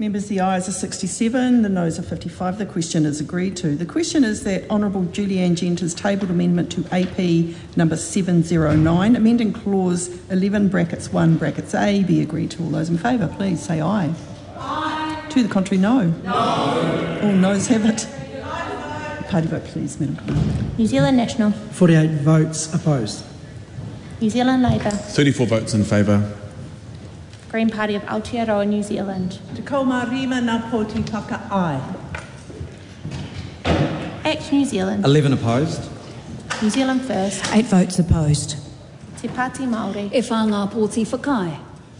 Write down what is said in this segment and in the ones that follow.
Members, the ayes are 67, the noes are 55. The question is agreed to. The question is that Honourable Julianne Genter's tabled amendment to AP number 709, amending clause 11 brackets 1 brackets A, be agreed to. All those in favour, please say aye. Aye. To the contrary, no. No. All noes have it. Party vote, please, Madam Clerk. New Zealand National. 48 votes opposed. New Zealand Labour. 34 votes in favour. Green Party of Aotearoa, New Zealand. Te Kaumārima ngā pōti whaka ai. Act New Zealand. 11 opposed. New Zealand First. 8 votes opposed. Te Pāti Māori. E whā ngā pōti whakai.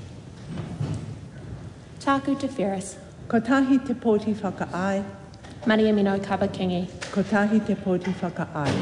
Tāku Te Wheres. Ko tahi te pōti whaka ai. Maria Mino Kapakingi. Ko tahi te pōti whaka ai.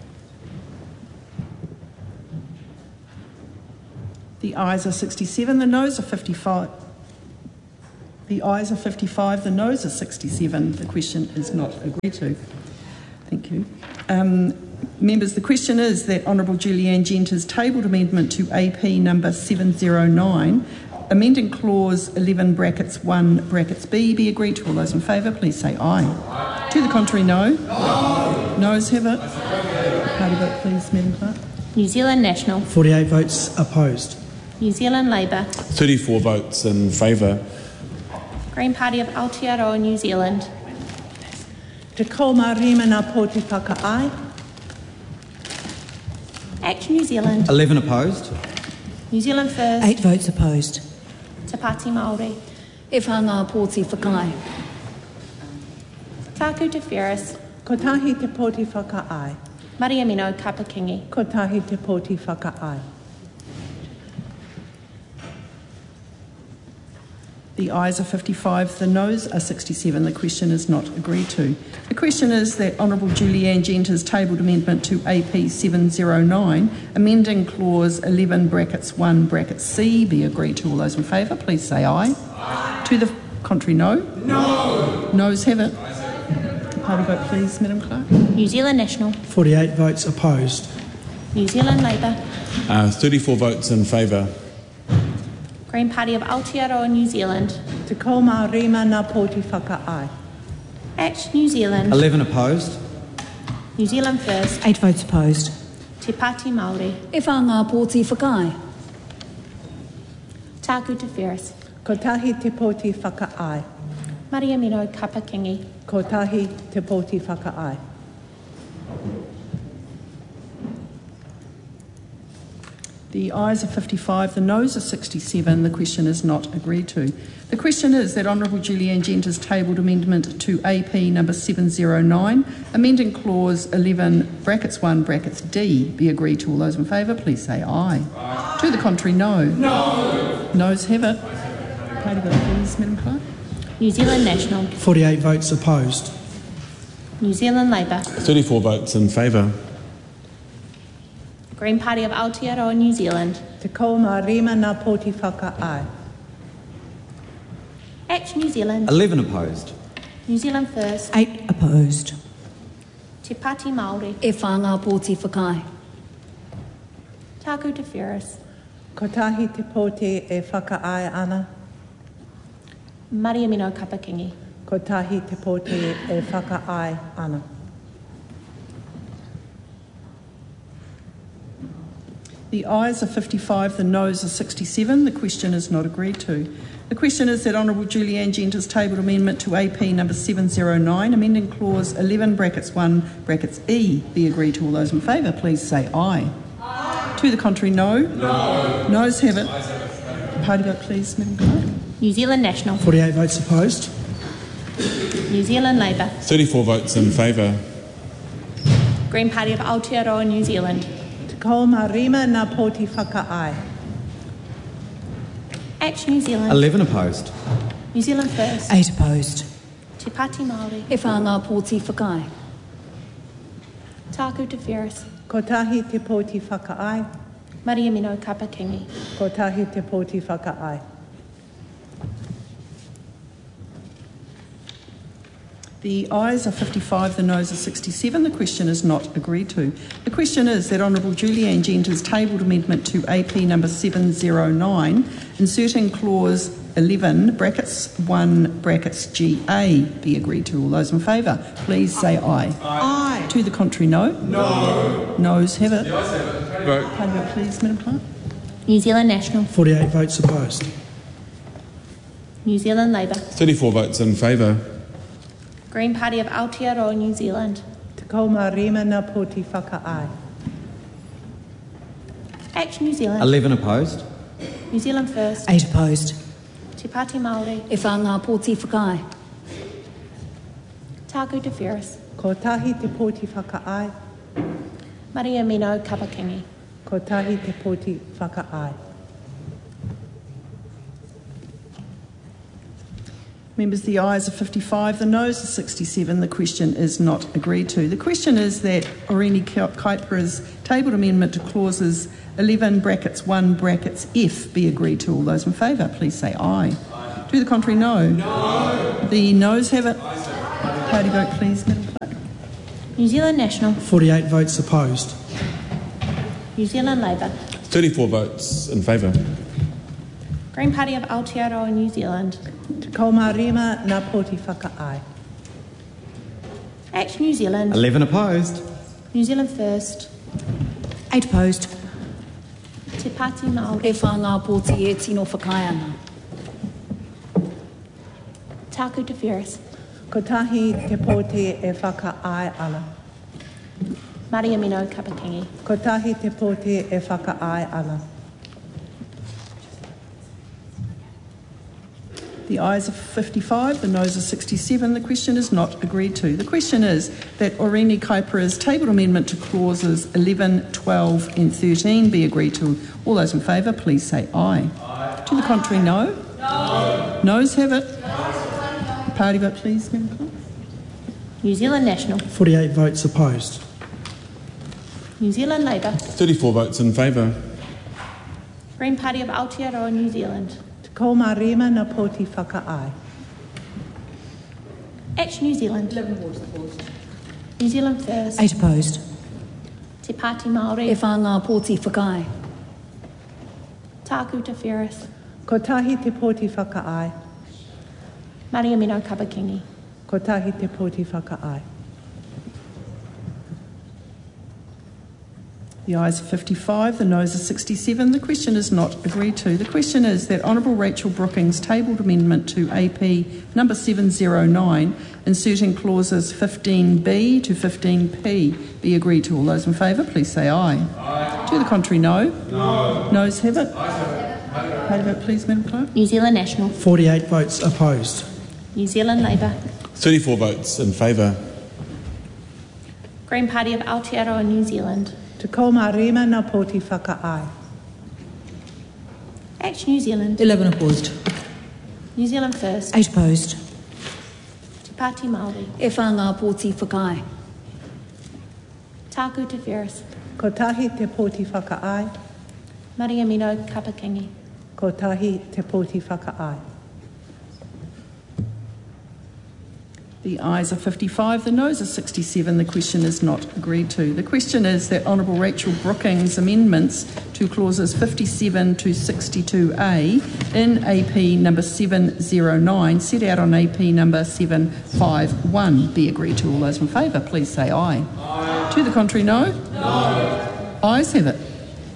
The ayes are 67, the noes are 55. The ayes are 55, the noes are 67. The question is not agreed to. Thank you. Members, the question is that Honourable Julianne Genter's tabled amendment to AP number 709, amending clause 11 brackets 1 brackets B, be agreed to. All those in favour, please say aye. Aye. To the contrary, no. No. Noes have it. Party vote, please, Madam Clerk. New Zealand National. 48 votes opposed. New Zealand Labour. 34 votes in favour. Green Party of Aotearoa, New Zealand. Te Kaumārima ngā pōti whaka ai. Act New Zealand. 11 opposed. New Zealand First. 8 votes opposed. Te Pāti Māori. E whā ngā pōti whakai. Tāku Te Wheres. Ko tahi te pōti whaka ai. Maria Mino Kapakingi. Ko tahi te pōti whaka ai. The ayes are 55, the noes are 67. The question is not agreed to. The question is that Honourable Julianne Genter's tabled amendment to AP 709, amending clause 11 brackets 1 brackets C, be agreed to. All those in favour, please say aye. Aye. To the contrary, no. No. Noes have it. Party vote, please, Madam Clerk. New Zealand National. 48 votes opposed. New Zealand Labour. 34 votes in favour. Green Party of Aotearoa, New Zealand. Te Kaumārima ngā pōti whaka ai. Act New Zealand. 11 opposed. New Zealand First. 8 votes opposed. Te Pāti Māori. E whā ngā pōti whakai. Tāku Te Wheres. Ko tahi te pōti whaka ai. Maria Mino Kapakingi. Ko tahi te pōti whaka ai. The ayes are 55, the noes are 67. The question is not agreed to. The question is that Honourable Julianne Genter's tabled amendment to AP number 709, amending clause 11 brackets 1 brackets D, be agreed to. All those in favour, please say aye. Aye. To the contrary, no. No. Noes have it. Party vote, please, Madam Clerk. New Zealand National. 48 votes opposed. New Zealand Labour. 34 votes in favour. Green Party of Aotearoa, New Zealand. Te Kaumārima ngā pōti whaka ai. Act New Zealand. 11 opposed. New Zealand First. 8 opposed. Te Pāti Māori. E whā ngā pōti whakai. Tāku Te Wheres. Ko tahi te pōti e whaka ai ana. Maria Mino Kapakingi. Ko tahi te pōti e whaka ai ana. The ayes are 55, the noes are 67. The question is not agreed to. The question is that Honourable Julianne Genter's tabled amendment to AP number 709, amending clause 11 brackets 1 brackets E, be agreed to. All those in favour, please say aye. Aye. To the contrary, no. No. Noes have it. Party vote, please, Madam Clerk. New Zealand National. 48 votes opposed. New Zealand Labour. 34 votes in favour. Green Party of Aotearoa, New Zealand. Te Kaumārima ngā pōti whaka ai. Act New Zealand. 11 opposed. New Zealand First. 8 opposed. Te Pāti Māori. E whā ngā pōti whakai. Tāku Te Wheres. Ko tahi te pōti whaka ai. Maria Mino Kapakingi. Ko tahi te pōti whaka ai. The ayes are 55, the noes are 67. The question is not agreed to. The question is that Honourable Julianne Genter's tabled amendment to AP number 709, inserting clause 11 brackets 1 brackets GA be agreed to. All those in favour, please say aye. Aye. To the contrary, no. No. Noes have it. Vote. Party vote, please, Madam Clerk. New Zealand National, 48 votes opposed. New Zealand Labour, 34 votes in favour. Green Party of Aotearoa, New Zealand, Te Kaumārima na Pōti Whakaae. Action New Zealand, 11 opposed. New Zealand First, 8 opposed. Te Pāti Māori, E whanga Pōti Whakae. Tāku Te Whiris, Ko tahi te Pōti Whakaae. Maria Mino Kapakingi. Ko tahi te Pōti Whakaae. Members, the ayes are 55, the noes are 67. The question is not agreed to. The question is that Orini Kaipara's tabled amendment to clauses 11 brackets 1 brackets F be agreed to. All those in favour, please say aye. To the contrary, no. No. The noes have it. Party vote, please, Madam Clerk. New Zealand National, 48 votes opposed. New Zealand Labour, 34 votes in favour. Green Party of Aotearoa, New Zealand, Te Kaumārima na Pōti Whakaae. Action New Zealand, 11 opposed. New Zealand First, 8 opposed. Te Pāti Māori, E whanga Pōti e tino whakae ana. Tāku Te Whiris, Ko tahi te Pōti e Whakaae ana. Maria Mino Kapakingi. Ko tahi te Pōti e Whakaae ana. The ayes are 55, the noes are 67. The question is not agreed to. The question is that Orini Kaipara's tabled amendment to clauses 11, 12 and 13 be agreed to. All those in favour, please say aye. Aye. To the contrary, no. No. Noes have it. Party vote, please, Madam Clerk. New Zealand National, 48 votes opposed. New Zealand Labour, 34 votes in favour. Green Party of Aotearoa, New Zealand, Te Kaumārima na Pōti Whakaae. Action New Zealand, 11 votes opposed. New Zealand First, 8 opposed. Te Pāti E Māori, whanga Pōti Whakae. Tāku Te Whiris, Ko tahi te Pōti Whakaae. Maria Mino Kapakingi. Ko tahi te Pōti Whakaae. The ayes are 55, the noes are 67. The question is not agreed to. The question is that Honourable Rachel Brookings' tabled amendment to AP number 709, inserting clauses 15B to 15P, be agreed to. All those in favour, please say aye. Aye. To the contrary, no. No. Noes have it. Party vote, please, Madam Clerk. New Zealand National, 48 votes opposed. New Zealand Labour, 34 votes in favour. Green Party of Aotearoa, New Zealand, Te Kaumārima na Pōti Whakaae. Action New Zealand, 11 opposed. New Zealand First, 8 opposed. Te Pāti Māori, E whanga Pōti Whakae. Tāku Te Whiris, Ko tahi te Pōti Whakaae. Maria Mino Kapakingi. Ko tahi te Pōti Whakaae. The ayes are 55, the noes are 67. The question is not agreed to. The question is that Honourable Rachel Brookings' amendments to clauses 57 to 62A in AP number 709 set out on AP number 751 be agreed to. All those in favour, please say aye. Aye. To the contrary, no. No. Ayes have it.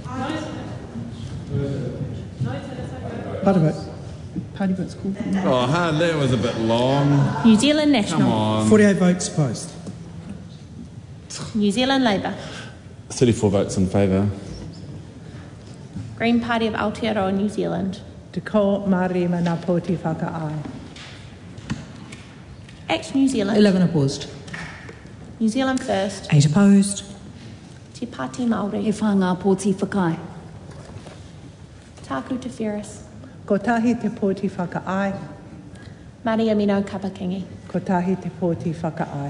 Party vote. Party vote's called. Oh, that was a bit long. New Zealand Come National, on. 48 votes opposed. New Zealand Labour, 34 votes in favour. Green Party of Aotearoa, New Zealand, Te Kaumārima na Pōti Whakaae. Action New Zealand, 11 opposed. New Zealand First, 8 opposed. Te Pāti E Māori, whanga Pōti Whakae. Tāku Te Whiris, Ko tahi te Pōti Whakaae. Maria Mino Kapakingi. Ko tahi te Pōti Whakaae.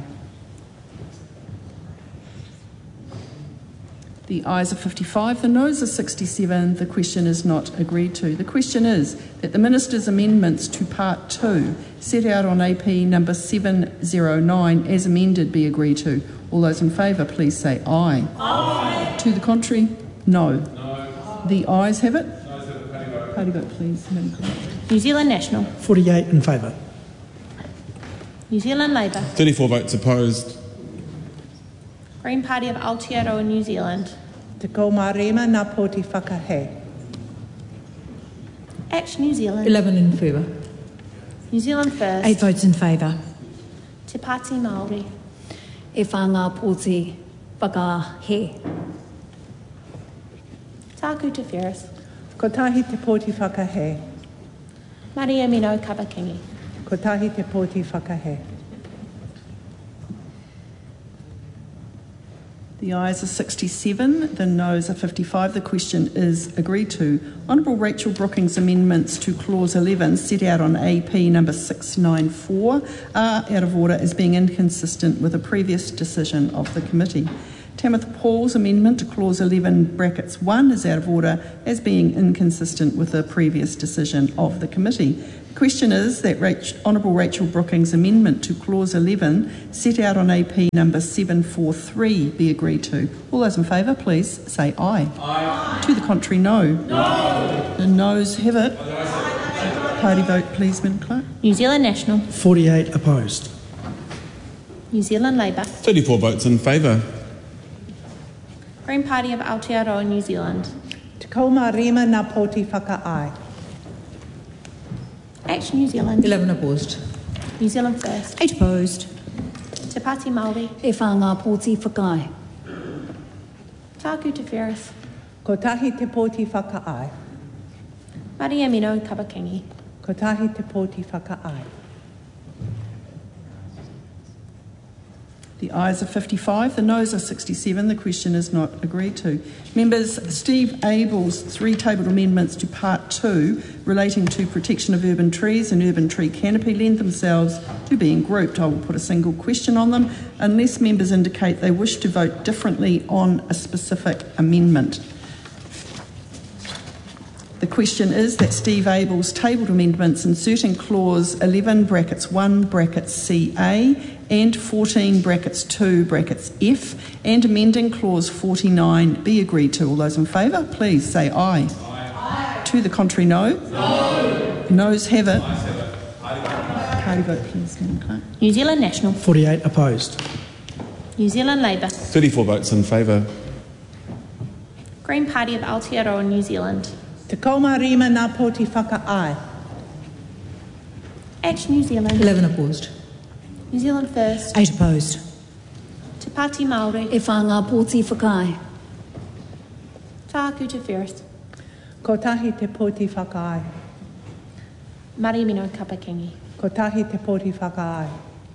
The ayes are 55, the noes are 67. The question is not agreed to. The question is that the Minister's amendments to Part 2 set out on AP number 709 as amended be agreed to. All those in favour, please say aye. Aye. To the contrary, no. No. The ayes have it. Party vote, please, Madam Clerk. New Zealand National, 48 in favour. New Zealand Labour, 34 votes opposed. Green Party of Aotearoa New Zealand, Te ko marima na poti whakahe. Action New Zealand, 11 in favour. New Zealand First, 8 votes in favour. Te Pāti Māori, E whanga pōti whakahe. Tāku Te Wheres, Kotahi te poti whakahe. Maria Mino Kapakingi. Kotahi te poti whakahe. The ayes are 67, the noes are 55. The question is agreed to. Honourable Rachel Brookings' amendments to Clause 11 set out on AP number 694 are out of order as being inconsistent with a previous decision of the committee. Tamitha Paul's amendment to Clause 11 brackets 1 is out of order as being inconsistent with a previous decision of the committee. The question is that Honourable Rachel Brookings' amendment to Clause 11 set out on AP number 743 be agreed to. All those in favour, please say aye. Aye. To the contrary, no. No. The noes have it. Party vote, please, Madam Clerk. New Zealand National, 48 opposed. New Zealand Labour, 34 votes in favour. Green Party of Aotearoa New Zealand, Te ko marima na poti whakaai. Action New Zealand, 11 opposed. New Zealand First, 8 opposed. Te Pāti Māori, E whanga pōti whakai. Tāku Te Wheres, Kotahi te poti whakaai. Maria Mino Kapakingi. Kotahi te poti whakaai. The ayes are 55, the noes are 67. The question is not agreed to. Members, Steve Abel's three tabled amendments to Part 2 relating to protection of urban trees and urban tree canopy lend themselves to being grouped. I will put a single question on them unless members indicate they wish to vote differently on a specific amendment. The question is that Steve Abel's tabled amendments inserting Clause 11 brackets 1 brackets CA and 14 brackets 2 brackets F and amending Clause 49 be agreed to. All those in favour, please say aye. Aye. To the contrary, no. No. Noes have it. Party vote, please, Madam Clerk. New Zealand National, 48 opposed. New Zealand Labour, 34 votes in favour. Green Party of Aotearoa New Zealand, Te ko marima na poti whakaai. Action New Zealand, 11 opposed. New Zealand First, 8 opposed. Te Pāti Māori, E whanga pōti whakai. Tāku Te Wheres, Kotahi te poti whakaai. Maria Mino Kapakingi. Kotahi te poti whakaai.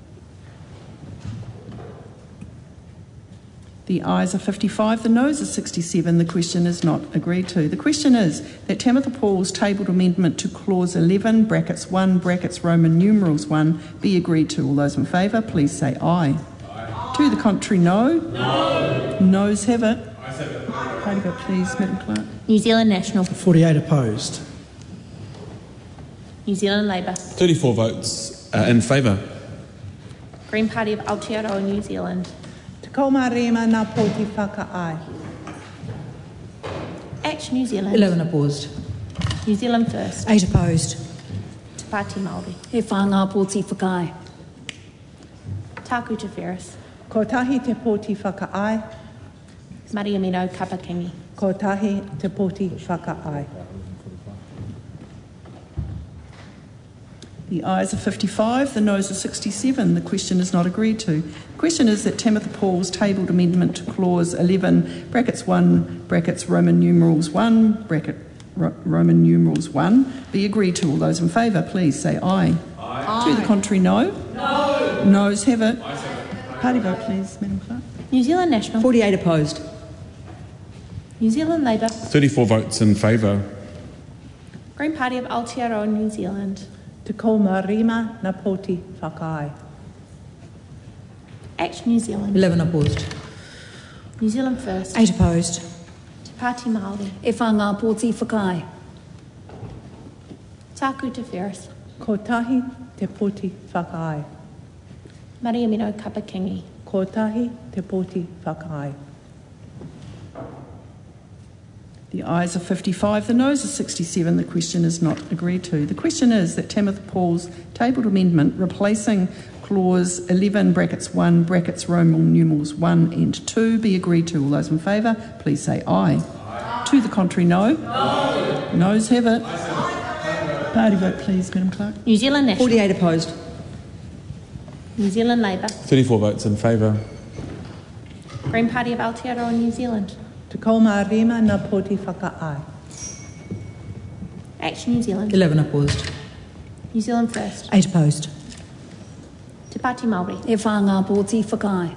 The ayes are 55, the noes are 67. The question is not agreed to. The question is that Tamitha Paul's tabled amendment to Clause 11 brackets 1 brackets Roman numerals 1 be agreed to. All those in favour, please say aye. Aye. To the contrary, no. No. Noes have it. Party vote, please, Madam Clerk. New Zealand National, 48 opposed. New Zealand Labour, 34 votes in favour. Green Party of Aotearoa New Zealand, Te ko marima na poti whakaai. Action New Zealand, 11 opposed. New Zealand First, 8 opposed. Te Pāti Māori, E whanga pōti whakai. Tāku Te Wheres, Kotahi te poti whakaai. Maria Mino Kapakingi. Kotahi te poti whakaai. The ayes are 55, the noes are 67. The question is not agreed to. The question is that Tamitha Paul's tabled amendment to Clause 11 brackets 1 brackets Roman numerals 1 bracket Roman numerals 1 be agreed to. All those in favour, please say aye. Aye. To the contrary, no. No. Noes have it. Party vote, please, Madam Clerk. New Zealand National, 48 opposed. New Zealand Labour, 34 votes in favour. Green Party of Aotearoa New Zealand, Te ko marima na poti whakai. Action New Zealand, 11 opposed. New Zealand First, 8 opposed. Te Pāti Māori, E whanga pōti whakai. Tāku Te Wheres, Kotahi te poti whakai. Maria Mino Kapakingi. Kotahi te poti whakai. The ayes are 55, the noes are 67. The question is not agreed to. The question is that Tamitha Paul's tabled amendment replacing clause 11 brackets 1 brackets Roman numerals 1 and 2 be agreed to. All those in favour, please say aye. To the contrary, no. Noes have it. Party vote, please, Madam Clerk. New Zealand National. 48 opposed. New Zealand Labour. 34 votes in favour. Green Party of Aotearoa New Zealand. Te Komarima na poti whakaai. Action New Zealand. 11 opposed. New Zealand First. 8 opposed. Te Pāti Māori. E whanga pōti whakai.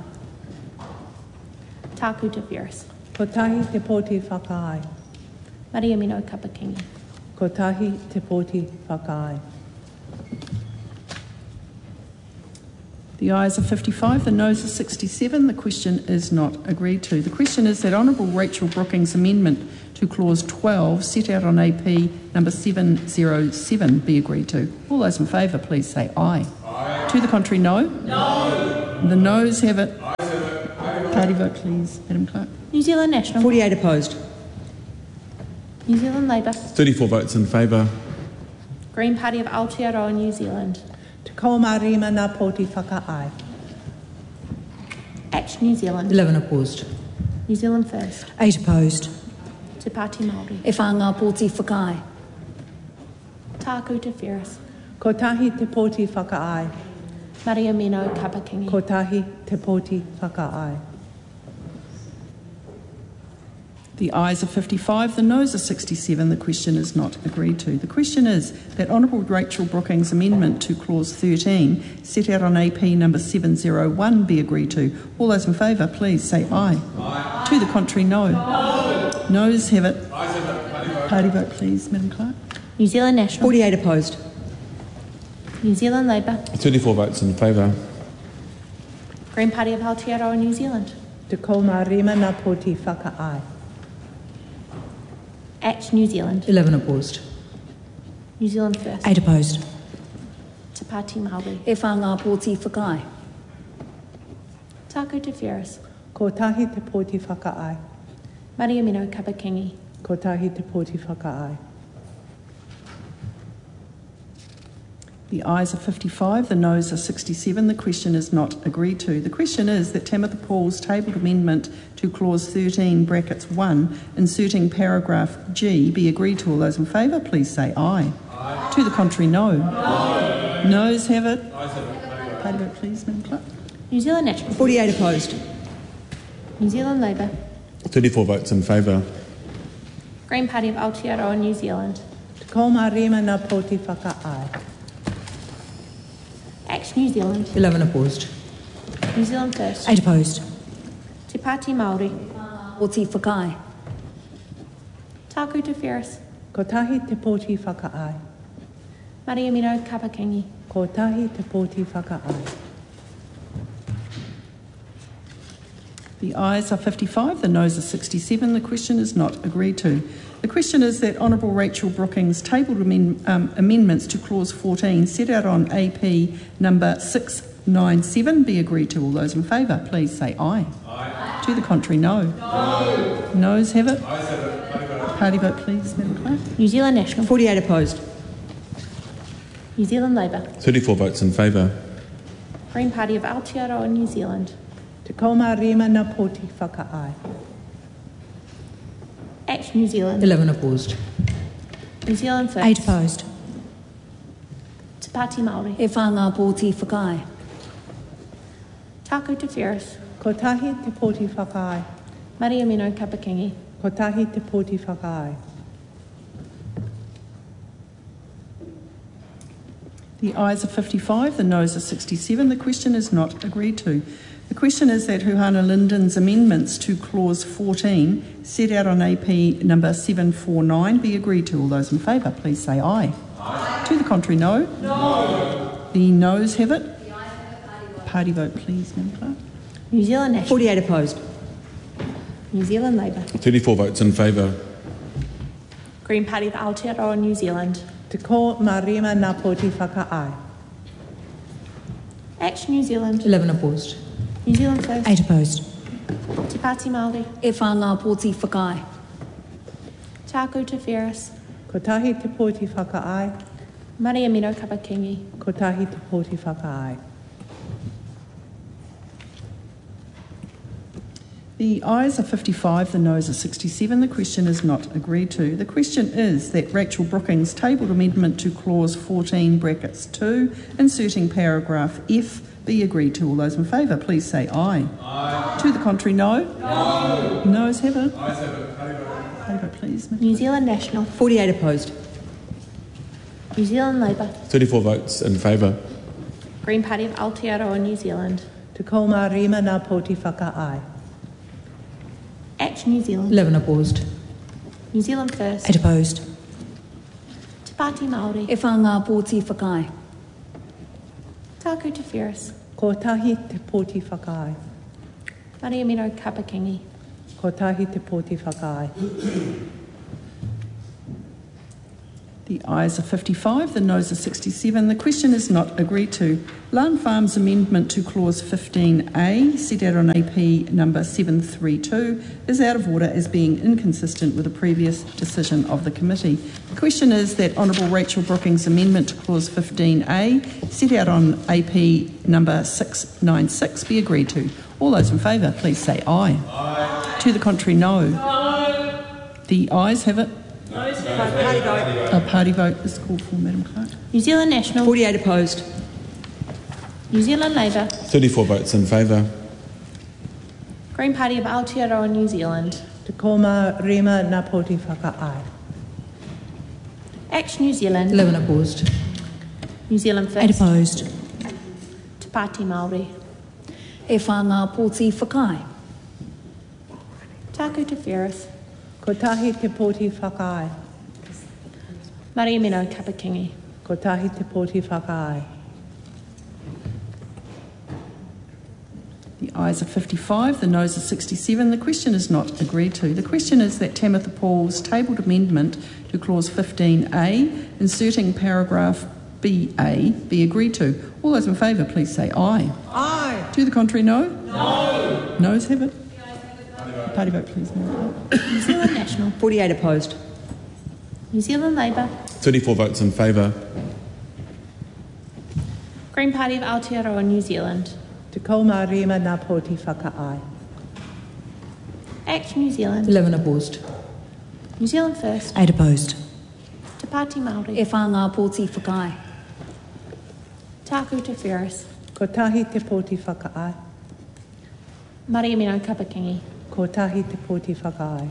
Tāku Te Whiris. Ko tahi te poti whakaai. Maria Mino Kapakingi. Ko tahi te poti whakaai. The ayes are 55, the noes are 67. The question is not agreed to. The question is that Honourable Rachel Brookings' amendment to clause 12 set out on AP number 707 be agreed to. All those in favour, please say aye. Aye. To the contrary, no. No. The noes have it. Party vote, please, Madam Clerk. New Zealand National. 48 opposed. New Zealand Labour. 34 votes in favour. Green Party of Aotearoa New Zealand. Te Komarima na poti whakaai. Action New Zealand. 11 opposed. New Zealand First. 8 opposed. Te Pāti Māori. E whanga pōti whakai. Tāku Te Whiris. Ko tahi te poti whakaai. Maria Mino Kapakingi. Ko tahi te poti whakaai. The ayes are 55, the noes are 67. The question is not agreed to. The question is that Honourable Rachel Brookings' amendment to clause 13 set out on AP number 701 be agreed to. All those in favour, please say aye. Aye. To the contrary, no. No. Noes have it. Party vote, please, Madam Clerk. New Zealand National. 48 opposed. New Zealand Labour. 34 votes in favour. Green Party of Aotearoa New Zealand. Te Komarima na poti whakaai. Action New Zealand. 11 opposed. New Zealand First. 8 opposed. Te Pāti Māori. E whanga pōti whakai. Tāku Te Whiris. Ko tahi te poti whakaai. Maria Mino Kapakingi. Ko tahi te poti whakaai. The ayes are 55, the noes are 67. The question is not agreed to. The question is that Tamitha Paul's tabled amendment to clause 13 brackets 1 inserting paragraph G be agreed to. All those in favour, please say aye. Aye. To the contrary, no. No. Noes have it. Party vote, please, Madam Clerk. New Zealand National. 48 opposed. New Zealand Labour. 34 votes in favour. Green Party of Aotearoa New Zealand. Te Komarima na poti whakaai. Action New Zealand. 11 opposed. New Zealand First. 8 opposed. Te Pāti Māori. Pōti whakai. Tāku Te Whiris. Ko tahi te poti whakaai. Maria Mino Kapakingi. Ko tahi te poti whakaai. The ayes are 55, the noes are 67. The question is not agreed to. The question is that Honourable Rachel Brookings' tabled amendments to clause 14 set out on AP number 697 be agreed to. All those in favour, please say aye. Aye. To the contrary, no. No. Noes have it. Ayes have it. Party vote, please, Madam Clerk. New Zealand National. 48 opposed. New Zealand Labour. 34 votes in favour. Green Party of Aotearoa New Zealand. Te Komarima na poti whakaai. Action New Zealand. 11 opposed. New Zealand First. 8 opposed. Te Pāti Māori. E whanga pōti whakai. Tāku Te Whiris. Ko tahi te poti whakaai. Maria Mino Kapakingi. Ko tahi te poti whakaai. The ayes are 55, the noes are 67. The question is not agreed to. The question is that Huhana Linden's amendments to clause 14 set out on AP number 749 be agreed to. All those in favour, please say aye. Aye. To the contrary, no. No. The noes have it. Party vote, please, Madam Clerk. New Zealand National. 48 opposed. New Zealand Labour. 34 votes in favour. Green Party of Aotearoa New Zealand. Te Komarima na poti whakaai. Action New Zealand. 11 opposed. New Zealand First. 8 opposed. Te Pāti Māori. E whanga pōti whakai. Taku Te Whereas, Kotahi Te Pōti Whakaai, Maria Mino Kapakingi. Kotahi Te Pōti Whakaai. The ayes are 55, the noes are 67. The question is not agreed to. The question is that Rachel Brookings tabled amendment to clause 14 brackets 2, inserting paragraph F, be agreed to. All those in favour, please say aye. Aye. To the contrary, no. No. Noes have it. Ayes have it. How do you vote, please? New Zealand National, 48 opposed. New Zealand Labour, 34 votes in favour. Green Party of Aotearoa New Zealand, Te Kauma Rima Ngā Pōti Whakaai. Act New Zealand, 11 opposed. New Zealand First, 8 opposed. Te Pāti Māori, E whā ngā pōti whakai. Taku Te Whereas, Kotahi Te Pōti Whakaai. Maria Mino Kapakingi. Kotahi Te Pōti Whakaai. The ayes are 55, the noes are 67. The question is not agreed to. Lan Farms amendment to clause 15A, set out on AP number 732, is out of order as being inconsistent with a previous decision of the committee. The question is that Honourable Rachel Brookings' amendment to clause 15A, set out on AP number 696, be agreed to. All those in favour, please say aye. Aye. To the contrary, no. No. The ayes have it. Party vote. A party vote is called for, Madam Clerk. New Zealand National, 48 opposed. New Zealand Labour, 34 votes in favour. Green Party of Aotearoa New Zealand, Te Kauma Rima Ngā Pōti Whakaai. Act New Zealand, 11 opposed. New Zealand 8 First, opposed. Te Pāti Māori, E whā ngā pōti whakai. Taku Te Whereas, Kotahi Te Pōti Whakaai. Maria Mino Kapakingi. Kotahi Te Pōti Whakaai. The ayes are 55, the noes are 67. The question is not agreed to. The question is that Tamitha Paul's tabled amendment to clause 15A, inserting paragraph BA, be agreed to. All those in favour, please say aye. Aye. To the contrary, no? No. Noes have it. Party vote, please. New Zealand National, 48 opposed. New Zealand Labour, 34 votes in favour. Green Party of Aotearoa New Zealand, Te Kauma Rima Ngā Pōti Whakaai. Act New Zealand, 11 opposed. New Zealand First, 8 opposed. Te Pāti Māori, E whā ngā pōti whakai. Taku Te Whereas, Kotahi Te Pōti Whakaai. Maria Mino Kapakingi. Kotahi Te Pōti Whakaai.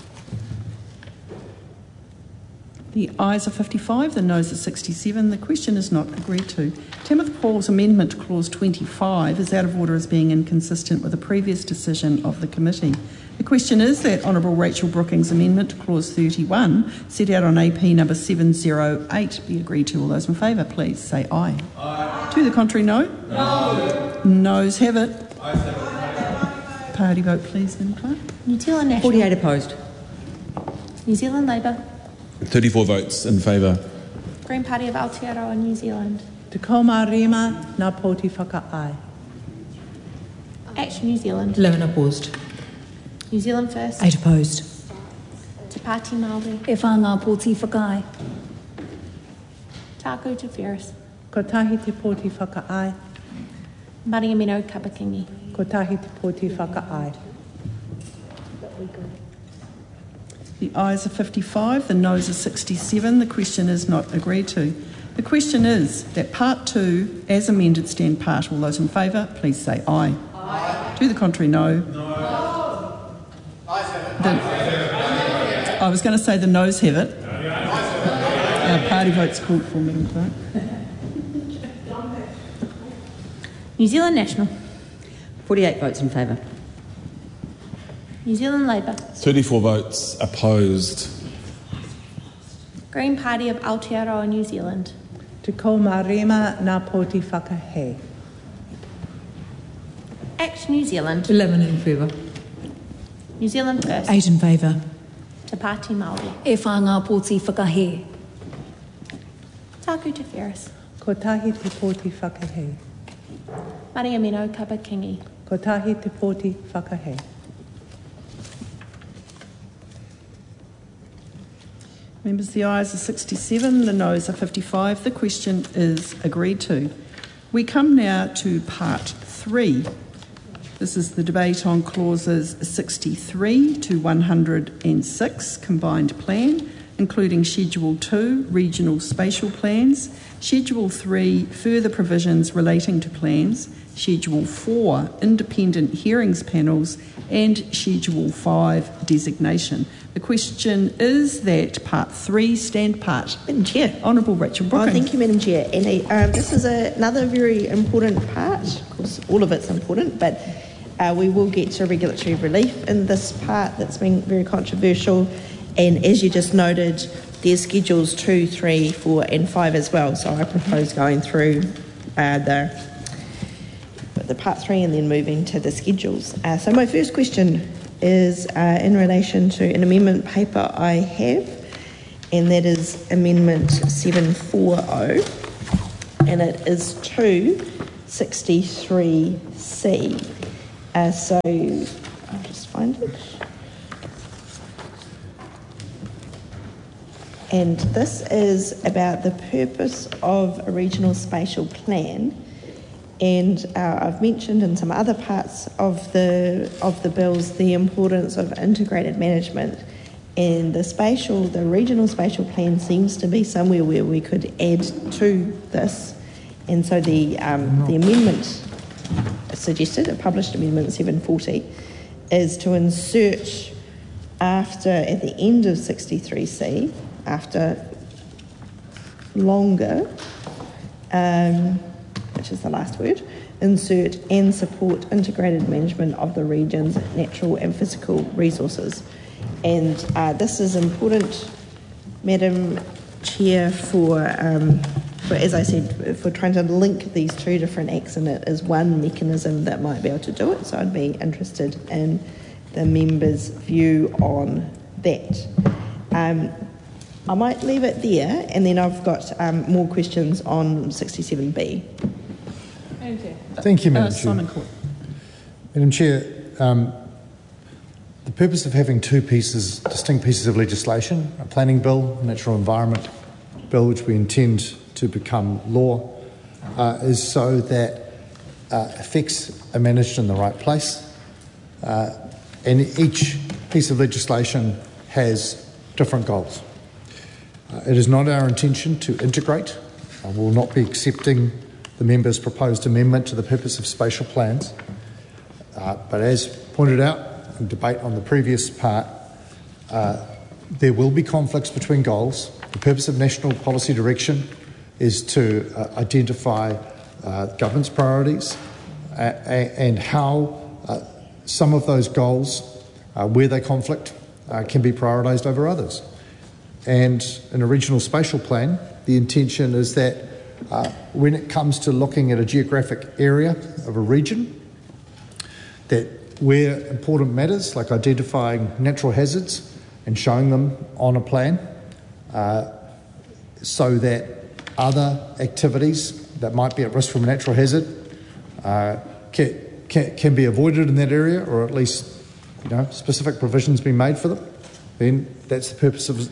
The ayes are 55, the noes are 67. The question is not agreed to. Tamitha Paul's amendment to clause 25 is out of order as being inconsistent with a previous decision of the committee. The question is that Honourable Rachel Brookings' amendment to clause 31, set out on AP number 708, be agreed to. All those in favour, please say aye. Aye. To the contrary, no? No. Noes have it. Ayes have it. Party vote, please, Madam Clerk. New Zealand National, 48 opposed. New Zealand Labour, 34 votes in favour. Green Party of Aotearoa New Zealand, Te Kauma Rima Ngā Pōti Whakaai. Act New Zealand, 11 opposed. New Zealand First, 8 opposed. Te Pāti Māori, E whā ngā pōti whakai. Taku Te Whereas, Kotahi Te Pōti Whakaai. Maria Mino Kapakingi. Kotahi Te Pōti Whakaai. The ayes are 55, the noes are 67. The question is not agreed to. The question is that Part 2, as amended, stand part. All those in favour, please say aye. Aye. To the contrary, no. No. Ayes have it. I was going to say the noes have it. Our party vote's called for, Madam Clerk. New Zealand National, 48 votes in favour. New Zealand Labour, 34 votes opposed. Green Party of Aotearoa New Zealand, Te Kauma Rima Ngā Pōti Whakahei. Act New Zealand, 11 in favour. New Zealand First, 8 in favour. Te Pāti Māori, E whā ngā pōti whakahe. Taku Te Whereas, Kotahi Te Pōti Whakahei. Maria Mino Kapakingi. Kotahi Te Pōti Whakahei. Members, the ayes are 67, the noes are 55. The question is agreed to. We come now to part 3. This is the debate on clauses 63 to 106, combined plan, including Schedule 2, regional spatial plans, Schedule 3, further provisions relating to plans, Schedule 4, independent hearings panels, and Schedule 5, designation. The question is that Part 3 stand part. Madam Chair. Honourable Rachel Brooking. Thank you, Madam Chair. And this is another very important part. Of course, all of it's important, but we will get to regulatory relief in this part that's been very controversial. And as you just noted, there's Schedules 2, 3, 4 and 5 as well. So I propose going through the Part 3 and then moving to the schedules. So my first question is in relation to an amendment paper I have, and that is Amendment 740, and it is to 63C. So I'll just find it. And this is about the purpose of a regional spatial plan. And I've mentioned in some other parts of the bills the importance of integrated management, and the regional spatial plan seems to be somewhere where we could add to this. And so the amendment suggested, a published amendment 740, is to insert at the end of 63C, after longer, which is the last word, insert and support integrated management of the region's natural and physical resources. And this is important, Madam Chair, for, as I said, for trying to link these two different acts, and it is one mechanism that might be able to do it. So I'd be interested in the members' view on that. I might leave it there, and then I've got more questions on 67B. Thank you, Madam Chair. Simon Court. Madam Chair, the purpose of having two distinct pieces of legislation, a planning bill, a natural environment bill, which we intend to become law, is so that effects are managed in the right place. And each piece of legislation has different goals. It is not our intention to integrate. We will not be accepting the member's proposed amendment to the purpose of spatial plans. But as pointed out in debate on the previous part, there will be conflicts between goals. The purpose of national policy direction is to identify government's priorities and how some of those goals, where they conflict, can be prioritised over others. And in a regional spatial plan, the intention is that when it comes to looking at a geographic area of a region, that where important matters, like identifying natural hazards and showing them on a plan, so that other activities that might be at risk from a natural hazard can be avoided in that area, or at least specific provisions be made for them, then that's the purpose of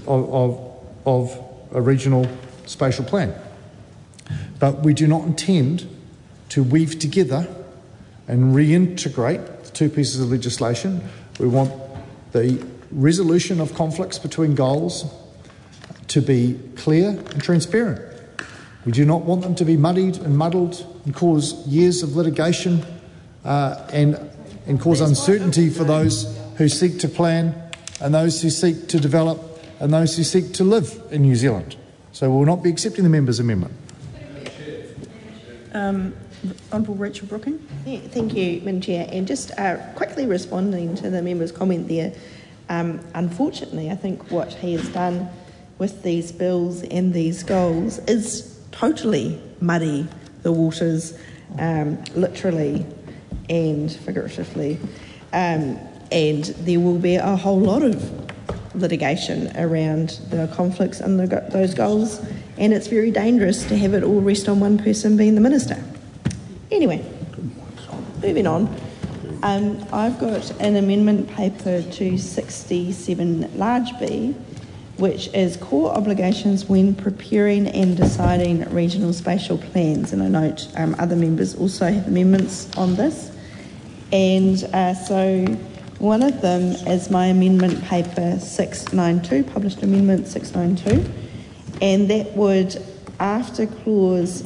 a regional spatial plan. But we do not intend to weave together and reintegrate the two pieces of legislation. We want the resolution of conflicts between goals to be clear and transparent. We do not want them to be muddied and muddled and cause years of litigation and cause uncertainty for those who seek to plan and those who seek to develop and those who seek to live in New Zealand. So we will not be accepting the member's amendment. Honourable Rachel Brooking. Yeah, thank you, Madam Chair. And just quickly responding to the member's comment there, unfortunately, I think what he has done with these bills and these goals is totally muddy the waters, literally and figuratively. And there will be a whole lot of litigation around the conflicts and those goals, and it's very dangerous to have it all rest on one person being the minister. Anyway, moving on. I've got an amendment paper to 67 large B, which is core obligations when preparing and deciding regional spatial plans. And I note other members also have amendments on this. And so one of them is my amendment paper 692, published amendment 692, and that would, after clause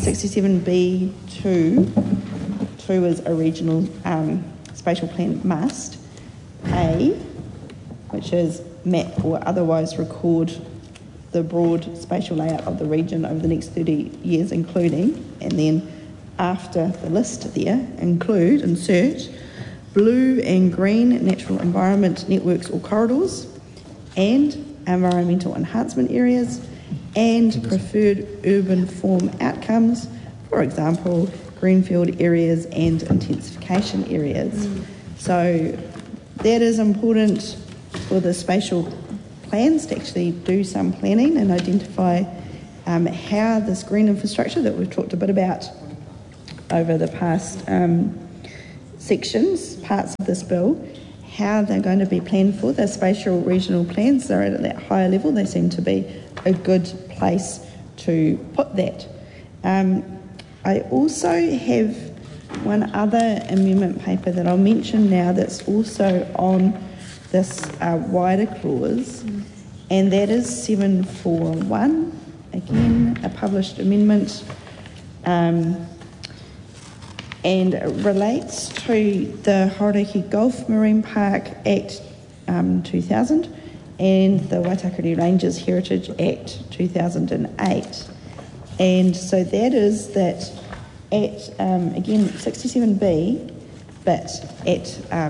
67B2, 2 is a regional spatial plan must, A, which is map or otherwise record the broad spatial layout of the region over the next 30 years including, and then after the list there, insert blue and green natural environment networks or corridors and environmental enhancement areas and preferred urban form outcomes, for example, greenfield areas and intensification areas. So that is important for the spatial plans to actually do some planning and identify how this green infrastructure that we've talked a bit about over the past sections, parts of this bill, how they're going to be planned for. The spatial regional plans, they're at that higher level. They seem to be a good place to put that. I also have one other amendment paper that I'll mention now that's also on this wider clause, and that is 741, again a published amendment, and it relates to the Hauraki Gulf Marine Park Act 2000 and the Waitakere Ranges Heritage Act 2008. And so that is that at, again, 67B, but at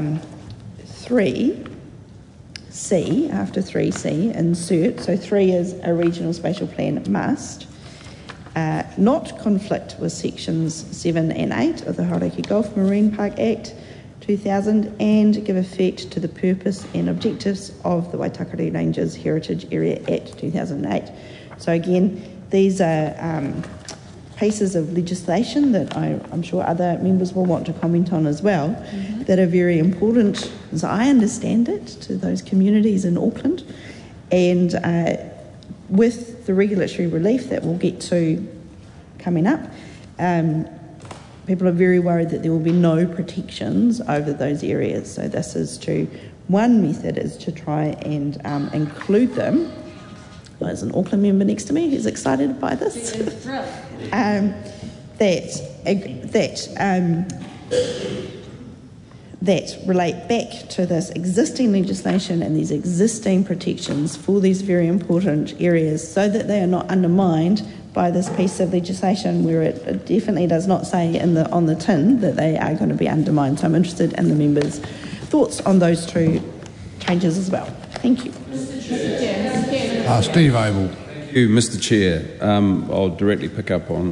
3C, after 3C, insert, so 3 is a regional spatial plan must, not conflict with sections 7 and 8 of the Hauraki Gulf Marine Park Act 2000 and give effect to the purpose and objectives of the Waitakere Ranges Heritage Area Act 2008. So again, these are pieces of legislation that I'm sure other members will want to comment on as well, that are very important, as I understand it, to those communities in Auckland. And with the regulatory relief that we'll get to coming up, people are very worried that there will be no protections over those areas. So this is one method is to try and include them. Well, there's an Auckland member next to me who's excited by this. That relate back to this existing legislation and these existing protections for these very important areas, so that they are not undermined by this piece of legislation where it definitely does not say on the tin that they are going to be undermined. So I'm interested in the members' thoughts on those two changes as well. Thank you. Steve Abel. Thank you, Mr. Chair. I'll directly pick up on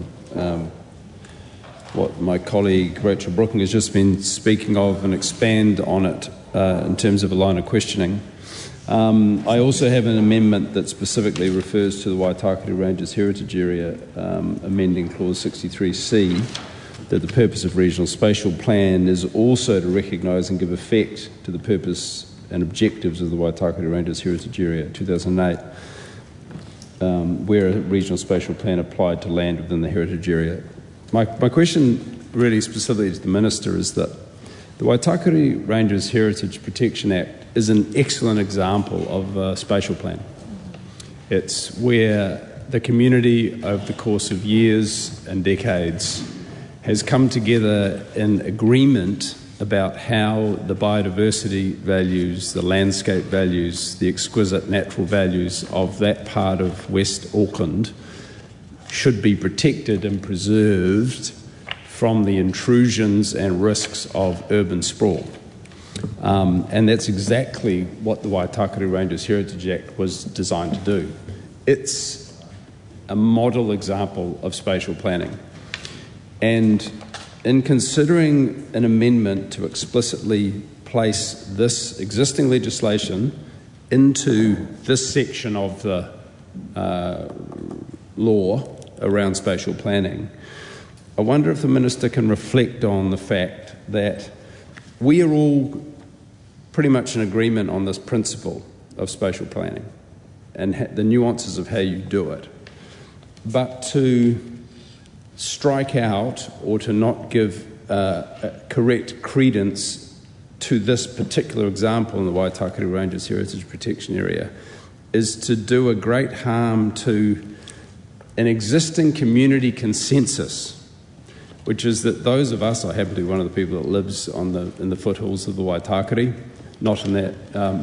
what my colleague Rachel Brooking has just been speaking of and expand on it in terms of a line of questioning. I also have an amendment that specifically refers to the Waitakere Ranges Heritage Area, amending clause 63C, that the purpose of regional spatial plan is also to recognise and give effect to the purpose and objectives of the Waitakere Ranges Heritage Area 2008, where a regional spatial plan applied to land within the heritage area. My question really specifically to the Minister is that the Waitakere Ranges Heritage Protection Act is an excellent example of a spatial plan. It's where the community over the course of years and decades has come together in agreement about how the biodiversity values, the landscape values, the exquisite natural values of that part of West Auckland should be protected and preserved from the intrusions and risks of urban sprawl. And that's exactly what the Waitakere Ranges Heritage Act was designed to do. It's a model example of spatial planning. And in considering an amendment to explicitly place this existing legislation into this section of the law around spatial planning, I wonder if the Minister can reflect on the fact that we are all pretty much in agreement on this principle of spatial planning. and the nuances of how you do it. But to strike out or to not give correct credence to this particular example in the Waitakere Ranges Heritage Protection Area is to do a great harm to an existing community consensus, which is that those of us, I happen to be one of the people that lives in the foothills of the Waitakere, not in that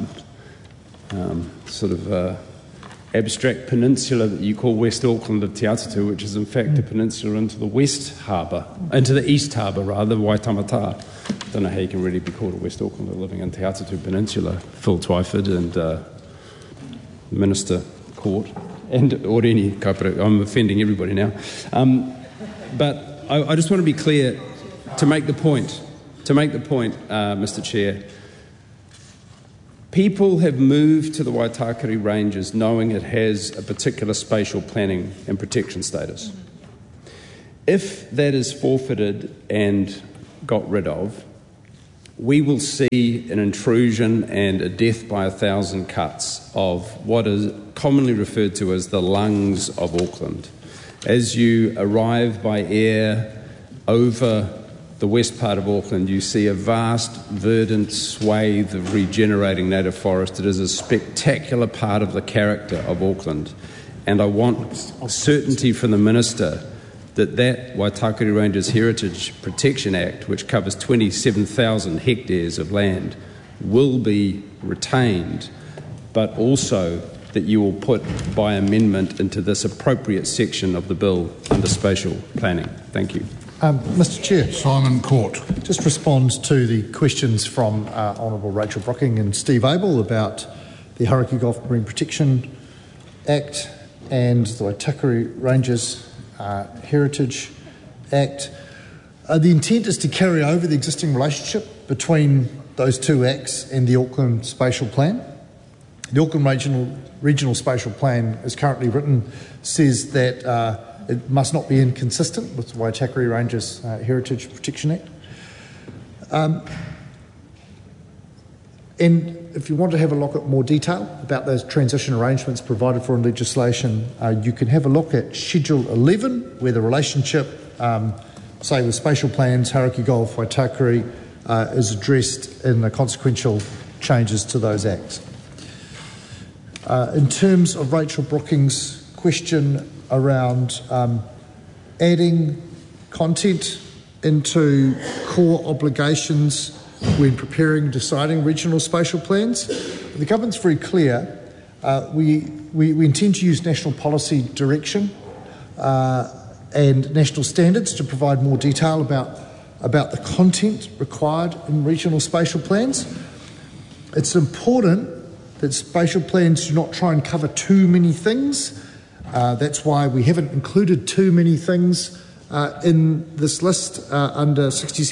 abstract peninsula that you call West Auckland of Te Atatu, which is in fact a peninsula into the West Harbour, into the East Harbour rather, Waitamata. I don't know how you can really be called a West Aucklander living in Te Atatu Peninsula. Phil Twyford and Minister Court and Oreni Kaipara. I'm offending everybody now. But I just want to be clear to make the point, Mr. Chair. People have moved to the Waitakere Ranges knowing it has a particular spatial planning and protection status. If that is forfeited and got rid of, we will see an intrusion and a death by 1,000 cuts of what is commonly referred to as the lungs of Auckland. As you arrive by air over the west part of Auckland, you see a vast, verdant swathe of regenerating native forest. It is a spectacular part of the character of Auckland. And I want certainty from the Minister that Waitakere Ranges Heritage Protection Act, which covers 27,000 hectares of land, will be retained, but also that you will put by amendment into this appropriate section of the bill under spatial planning. Thank you. Mr. Chair. Simon Court. Just respond to the questions from Honourable Rachel Brocking and Steve Abel about the Hauraki Gulf Marine Protection Act and the Waitakere Ranges Heritage Act. The intent is to carry over the existing relationship between those two acts and the Auckland Spatial Plan. The Auckland Regional Spatial Plan, as currently written, says that it must not be inconsistent with the Waitakere Ranges Heritage Protection Act. And if you want to have a look at more detail about those transition arrangements provided for in legislation, you can have a look at Schedule 11, where the relationship, say with spatial plans, Hauraki Gulf, Waitakere, is addressed in the consequential changes to those acts. In terms of Rachel Brooking's question around adding content into core obligations when preparing and deciding regional spatial plans, the government's very clear. We intend to use national policy direction and national standards to provide more detail about the content required in regional spatial plans. It's important that spatial plans do not try and cover too many things. That's why we haven't included too many things in this list under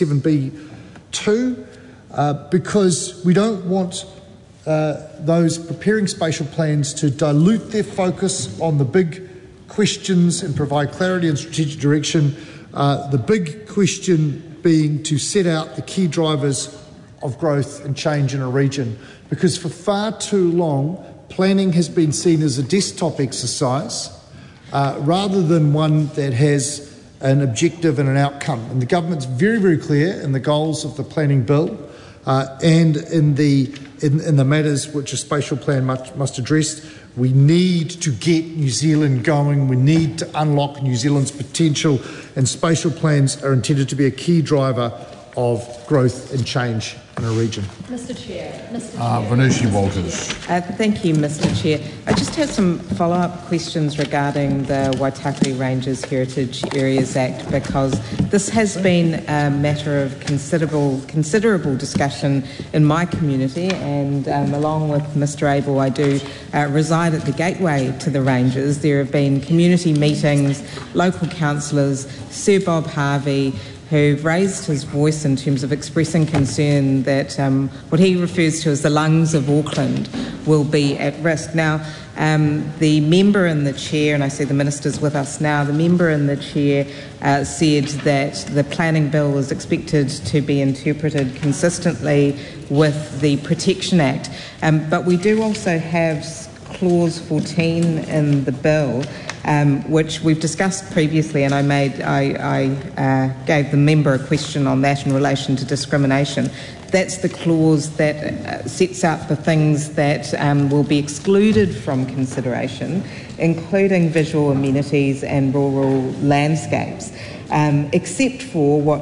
67B2, because we don't want those preparing spatial plans to dilute their focus on the big questions and provide clarity and strategic direction. The big question being to set out the key drivers of growth and change in a region, because for far too long planning has been seen as a desktop exercise rather than one that has an objective and an outcome. And the government's very, very clear in the goals of the planning bill and in the matters which a spatial plan must address. We need to get New Zealand going. We need to unlock New Zealand's potential, and spatial plans are intended to be a key driver of growth and change in a region. Mr. Chair. Venusi Walters. Thank you, Mr. Chair. I just have some follow-up questions regarding the Waitakere Ranges Heritage Areas Act, because this has been a matter of considerable discussion in my community, and along with Mr. Abel, I do reside at the gateway to the ranges. There have been community meetings, local councillors, Sir Bob Harvey, who've raised his voice in terms of expressing concern that what he refers to as the lungs of Auckland will be at risk. Now, the member in the chair, and I see the minister's with us now, the member in the chair said that the planning bill is expected to be interpreted consistently with the Protection Act. But we do also have clause 14 in the bill, which we've discussed previously, and I gave the member a question on that in relation to discrimination. That's the clause that sets out the things that will be excluded from consideration, including visual amenities and rural landscapes, except for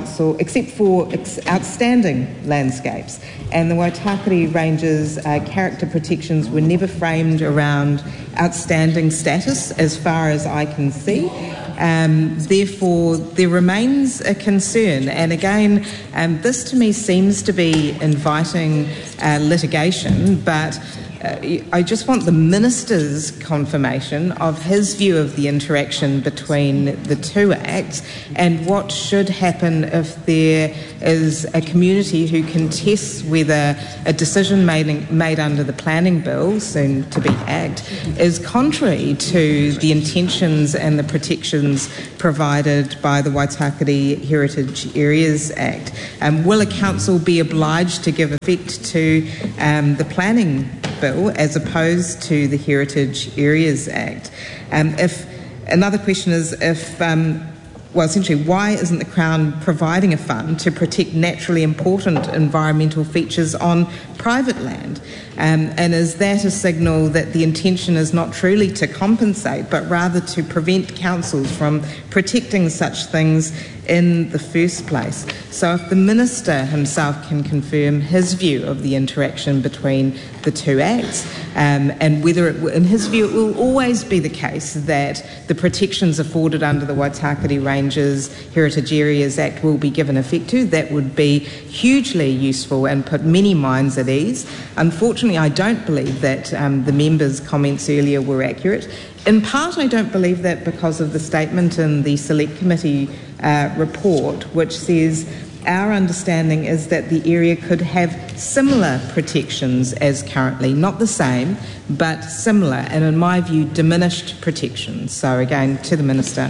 outstanding landscapes. And the Waitakere Ranges character protections were never framed around outstanding status, as far as I can see. Therefore, there remains a concern. And again, this to me seems to be inviting litigation, but I just want the Minister's confirmation of his view of the interaction between the two acts and what should happen if there is a community who contests whether a decision made under the planning bill, soon to be Act, is contrary to the intentions and the protections provided by the Waitakere Heritage Areas Act. Will a council be obliged to give effect to the planning bill as opposed to the Heritage Areas Act? Another question is essentially, why isn't the Crown providing a fund to protect naturally important environmental features on private land? And is that a signal that the intention is not truly to compensate, but rather to prevent councils from protecting such things in the first place? So if the Minister himself can confirm his view of the interaction between the two acts, and whether, in his view, it will always be the case that the protections afforded under the Waitakere Ranges Heritage Areas Act will be given effect to, that would be hugely useful and put many minds at ease. Unfortunately, I don't believe that the member's comments earlier were accurate. In part, I don't believe that because of the statement in the Select Committee report, which says our understanding is that the area could have similar protections as currently, not the same, but similar, and in my view, diminished protections. So again, to the Minister.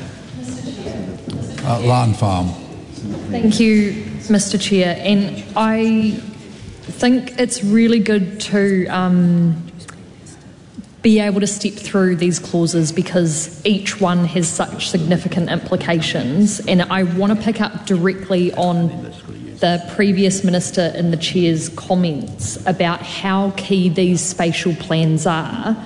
Lan Farm. Thank you, Mr. Chair. And I think it's really good to be able to step through these clauses because each one has such significant implications. And I want to pick up directly on the previous Minister and the Chair's comments about how key these spatial plans are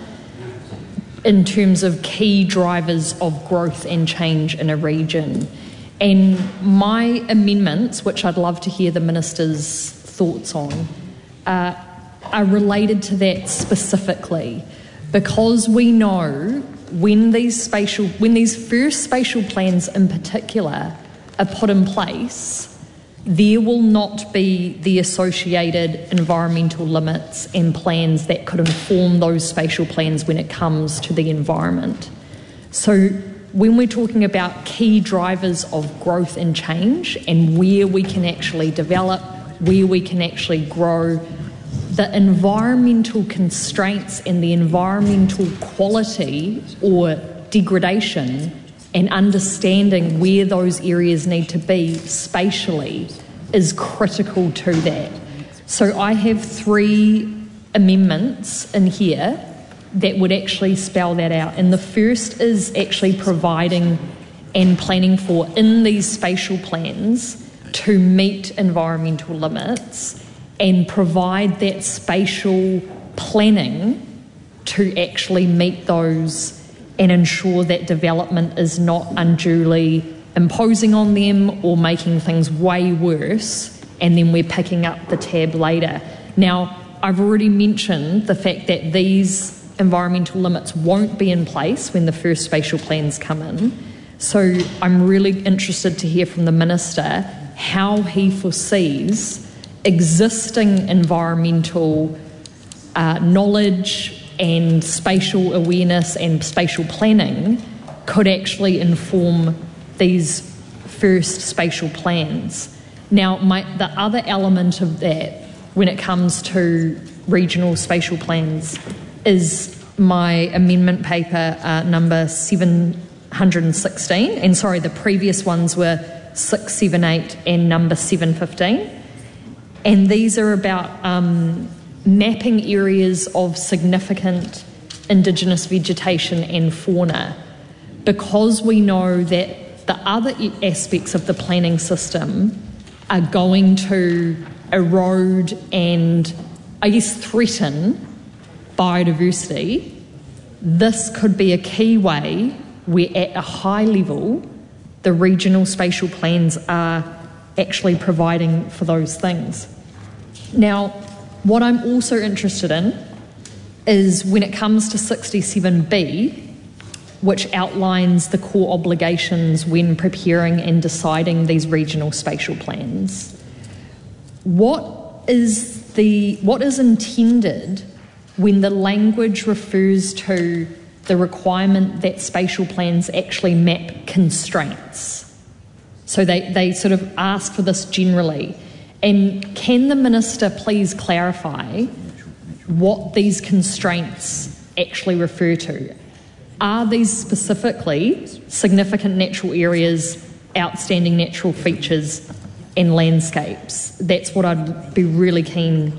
in terms of key drivers of growth and change in a region. And my amendments, which I'd love to hear the Minister's thoughts on, are related to that specifically, because we know when these first spatial plans in particular are put in place, there will not be the associated environmental limits and plans that could inform those spatial plans when it comes to the environment. So when we're talking about key drivers of growth and change and where we can actually develop, where we can actually grow, the environmental constraints and the environmental quality or degradation and understanding where those areas need to be spatially is critical to that. So I have 3 amendments in here that would actually spell that out. And the first is actually providing and planning for in these spatial plans to meet environmental limits and provide that spatial planning to actually meet those and ensure that development is not unduly imposing on them or making things way worse, and then we're picking up the tab later. Now, I've already mentioned the fact that these environmental limits won't be in place when the first spatial plans come in, so I'm really interested to hear from the Minister how he foresees existing environmental knowledge and spatial awareness and spatial planning could actually inform these first spatial plans. Now, the other element of that when it comes to regional spatial plans is my amendment paper number 716, and sorry, the previous ones were 678 and number 715. And these are about mapping areas of significant Indigenous vegetation and fauna, because we know that the other aspects of the planning system are going to erode and, I guess, threaten biodiversity. This could be a key way where at a high level the regional spatial plans are actually providing for those things. Now, what I'm also interested in is when it comes to 67B, which outlines the core obligations when preparing and deciding these regional spatial plans. What is intended when the language refers to the requirement that spatial plans actually map constraints? So they sort of ask for this generally. And can the Minister please clarify what these constraints actually refer to? Are these specifically significant natural areas, outstanding natural features and landscapes? That's what I'd be really keen